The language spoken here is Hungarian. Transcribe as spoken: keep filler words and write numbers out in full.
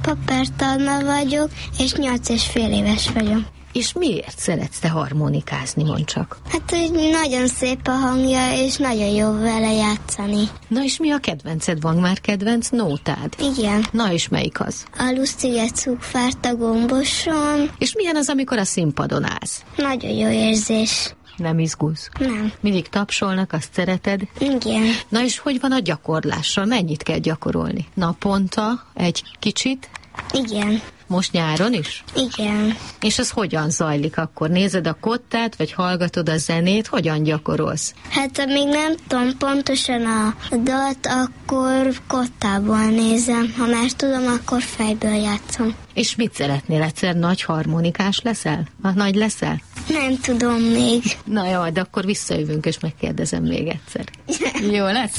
Papert Anna vagyok, és nyolc és fél éves vagyok. És miért szeretsz te harmonikázni, mondd csak? Hát, hogy nagyon szép a hangja, és nagyon jó vele játszani. Na és mi a kedvenced? Van már kedvenc nótád? Igen. Na és melyik az? A Lusztiget Cukfárt a gomboson. És milyen az, amikor a színpadon állsz? Nagyon jó érzés. Nem izgulsz? Nem. Mindig tapsolnak, azt szereted? Igen. Na és hogy van a gyakorlással? Mennyit kell gyakorolni? Naponta? Egy kicsit? Igen. Most nyáron is? Igen. És ez hogyan zajlik akkor? Nézed a kottát, vagy hallgatod a zenét? Hogyan gyakorolsz? Hát amíg nem tudom pontosan a dalt, akkor kottából nézem. Ha már tudom, akkor fejből játszom. És mit szeretnél? Egyszer nagy harmonikás leszel? Ha nagy leszel? Nem tudom még. Na jó, de akkor visszajövünk, és megkérdezem még egyszer. Jó lesz?